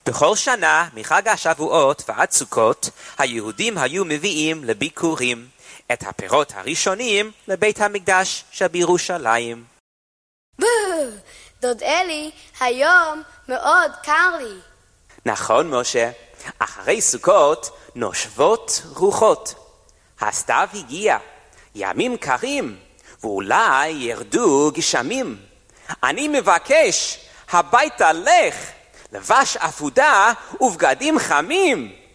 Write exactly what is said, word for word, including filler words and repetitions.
בכל שנה, מחג השבועות ועד סוכות, היהודים היו מביאים לביקורים את הפירות הראשונים לבית המקדש שבירושלים. דוד אלי, היום מאוד קר לי. נכון, משה. אחרי סוכות נושבות רוחות. הסתיו הגיע, ימים קרים, ואולי ירדו גשמים. אני מבקש, הביתה לך, לבש אפודה ובגדים חמים.